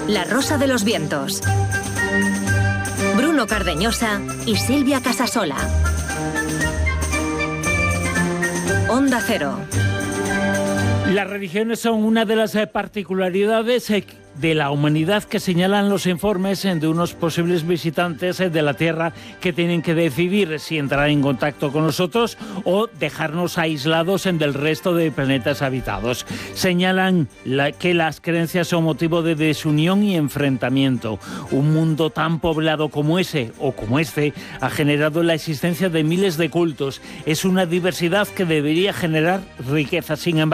La Rosa de los Vientos. Bruno Cardeñosa y Silvia Casasola. Onda Cero. Las religiones son una de las particularidades de la humanidad que señalan los informes de unos posibles visitantes de la Tierra que tienen que decidir si entrar en contacto con nosotros o dejarnos aislados del resto de planetas habitados. Señalan que las creencias son motivo de desunión y enfrentamiento. Un mundo tan poblado como ese o como este ha generado la existencia de miles de cultos. Es una diversidad que debería generar riqueza. Sin embargo,